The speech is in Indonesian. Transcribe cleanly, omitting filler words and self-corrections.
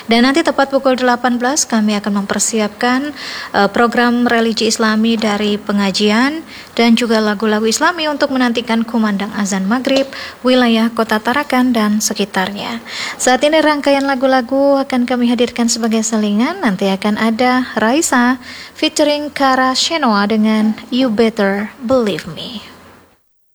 Dan nanti tepat pukul 18 kami akan mempersiapkan program religi Islami dari pengajian dan juga lagu-lagu Islami untuk menantikan kumandang azan maghrib wilayah Kota Tarakan dan sekitarnya. Saat ini rangkaian lagu-lagu akan kami hadirkan sebagai selingan. Nanti akan ada Raisa featuring Kara Shenoa dengan You Better Believe Me.